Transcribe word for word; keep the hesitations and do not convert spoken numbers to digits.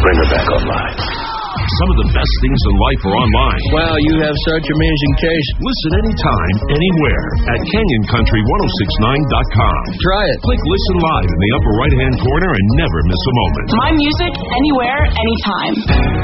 Bring her back online. Some of the best things in life are online. Wow, you have such amazing taste. Listen anytime, anywhere at Canyon Country ten sixty-nine dot com. Try it. Click Listen Live in the upper right-hand corner and never miss a moment. My music, anywhere, anytime.